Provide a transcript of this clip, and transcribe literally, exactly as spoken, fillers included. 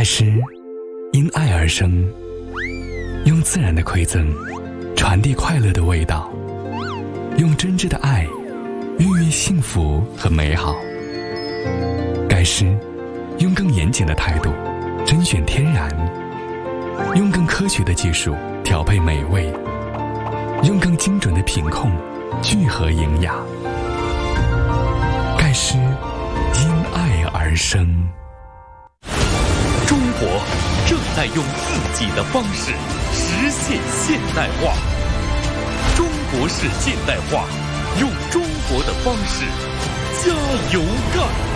诗因爱而生，用自然的馈赠传递快乐的味道，用真挚的爱孕育幸福和美好。盖诗用更严谨的态度甄选天然，用更科学的技术调配美味，用更精准的品控聚合营养。盖诗因爱而生。 中国正在用自己的方式实现现代化，中国式现代化，用中国的方式加油干！